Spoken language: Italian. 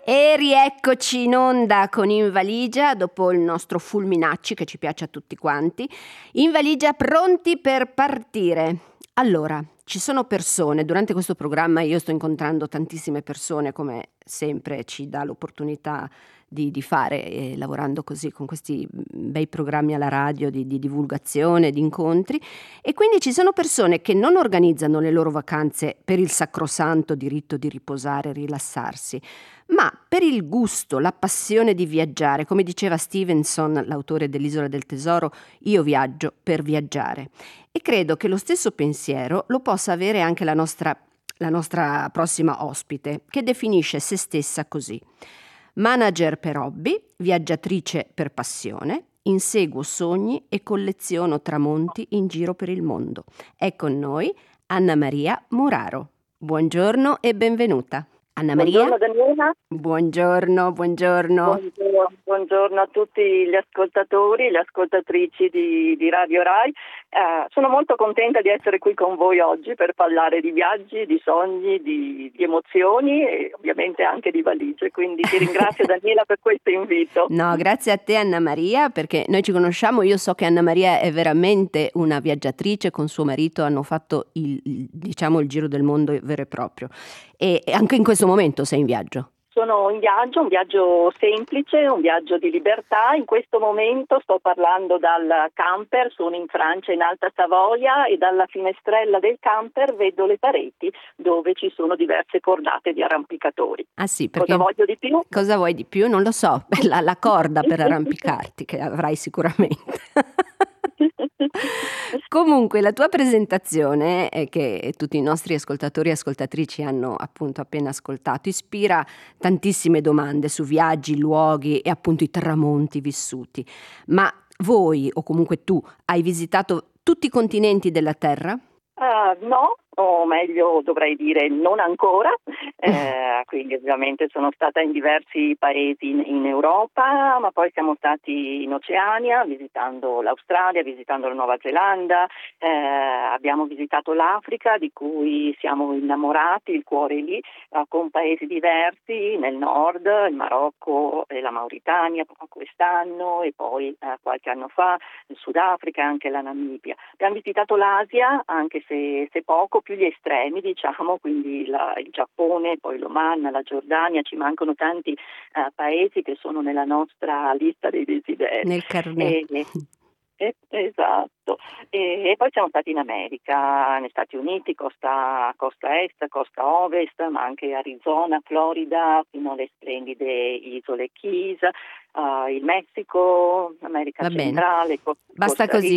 E rieccoci in onda con In Valigia, dopo il nostro Fulminacci che ci piace a tutti quanti. In Valigia, pronti per partire. Allora, ci sono persone, durante questo programma io sto incontrando tantissime persone, come sempre ci dà l'opportunità di fare, lavorando così con questi bei programmi alla radio di divulgazione, di incontri, e quindi ci sono persone che non organizzano le loro vacanze per il sacrosanto diritto di riposare e rilassarsi, ma per il gusto, la passione di viaggiare. Come diceva Stevenson, l'autore dell'Isola del Tesoro, io viaggio per viaggiare. E credo che lo stesso pensiero lo possa avere anche la nostra prossima ospite, che definisce se stessa così: manager per hobby, viaggiatrice per passione, inseguo sogni e colleziono tramonti in giro per il mondo. È con noi Anna Maria Muraro. Buongiorno e benvenuta. Anna Maria? Buongiorno Daniela. Buongiorno. Buongiorno a tutti gli ascoltatori, le ascoltatrici di Radio Rai. Sono molto contenta di essere qui con voi oggi per parlare di viaggi, di sogni, di emozioni e ovviamente anche di valigie. Quindi ti ringrazio Daniela per questo invito. No, grazie a te Anna Maria, perché noi ci conosciamo, io so che Anna Maria è veramente una viaggiatrice, con suo marito hanno fatto il giro del mondo vero e proprio. E anche in questo momento sei in viaggio. Sono in viaggio, un viaggio semplice, un viaggio di libertà. In questo momento sto parlando dal camper, sono in Francia, in Alta Savoia, e dalla finestrella del camper vedo le pareti dove ci sono diverse cordate di arrampicatori. Ah sì, perché cosa voglio di più? Cosa vuoi di più? Non lo so, la corda per arrampicarti, che avrai sicuramente. Comunque la tua presentazione, che tutti i nostri ascoltatori e ascoltatrici hanno appunto appena ascoltato, ispira tantissime domande su viaggi, luoghi e appunto i tramonti vissuti. Ma voi, o comunque tu, hai visitato tutti i continenti della Terra? No, o meglio dovrei dire non ancora, quindi ovviamente sono stata in diversi paesi in Europa, ma poi siamo stati in Oceania visitando l'Australia, visitando la Nuova Zelanda, abbiamo visitato l'Africa di cui siamo innamorati, il cuore è lì, con paesi diversi nel nord, il Marocco e la Mauritania quest'anno e poi qualche anno fa il Sudafrica e anche la Namibia. Abbiamo visitato l'Asia, anche se poco, più gli estremi diciamo, quindi il Giappone, poi l'Oman, la Giordania, ci mancano tanti paesi che sono nella nostra lista dei desideri. Nel carnet. Esatto, e poi siamo stati in America, negli Stati Uniti, costa est, costa ovest, ma anche Arizona, Florida, fino alle splendide isole Keys, il Messico, America Va bene. centrale, Basta così.